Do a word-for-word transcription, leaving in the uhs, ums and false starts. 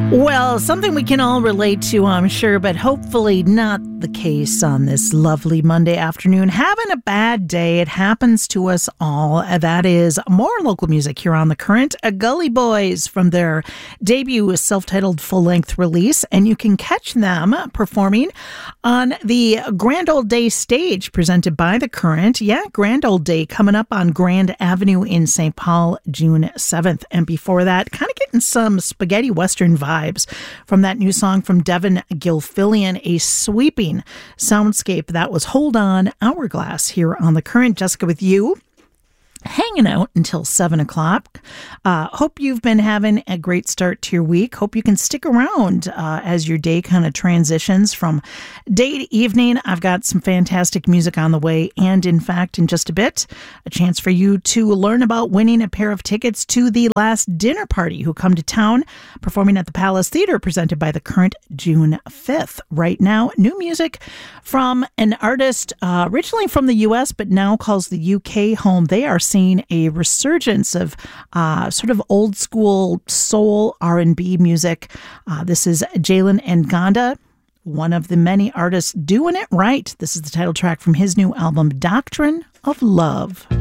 Well, something we can all relate to, I'm sure, but hopefully not the case on this lovely Monday afternoon. Having a bad day, it happens to us all. That is more local music here on The Current. Gully Boys from their debut self-titled full-length release, and you can catch them performing on the Grand Old Day stage presented by The Current. Yeah, Grand Old Day coming up on Grand Avenue in Saint Paul, June seventh. And before that, kind of getting some spaghetti western vibes from that new song from Devin Gilfillian, a sweeping soundscape. That was Hold On, Hourglass here on The Current. Jessica with you, hanging out until seven o'clock. Uh, hope you've been having a great start to your week. Hope you can stick around uh, as your day kind of transitions from day to evening. I've got some fantastic music on the way, and in fact, in just a bit, a chance for you to learn about winning a pair of tickets to the Last Dinner Party, who come to town performing at the Palace Theater, presented by The Current, June fifth. Right now, new music from an artist uh, originally from the U S, but now calls the U K home. They are seeing a resurgence of uh, sort of old school soul R and B music. Uh, this is Jalen Nganda, one of the many artists doing it right. This is the title track from his new album, Doctrine of Love.